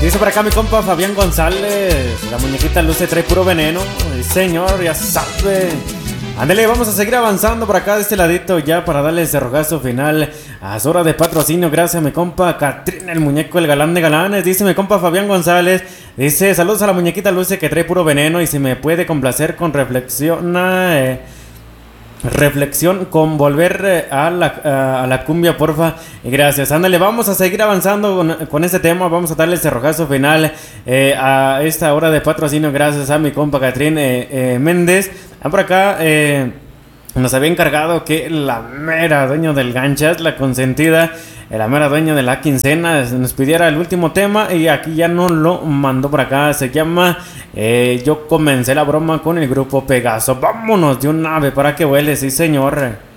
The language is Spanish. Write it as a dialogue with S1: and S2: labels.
S1: Dice por acá mi compa Fabián González, la muñequita luce trae puro veneno. Sí, señor, ya sabe. Ándale, vamos a seguir avanzando por acá de este ladito ya para darle ese rogazo final a su hora de patrocinio. Gracias a mi compa Catrín, el muñeco, el galán de galanes. Dice mi compa Fabián González, dice saludos a la muñequita luce que trae puro veneno y si me puede complacer con reflexión con volver a la cumbia, porfa. Gracias. Ándale, vamos a seguir avanzando con este tema. Vamos a darle ese rojazo final a esta hora de patrocinio. Gracias a mi compa Catrín Méndez. Por acá nos había encargado que la mera dueña del ganchas, la consentida, la mera dueña de la quincena, nos pidiera el último tema y aquí ya no lo mandó por acá. Se llama Yo comencé la broma con el grupo Pegaso. Vámonos de un ave para que vuele, sí señor.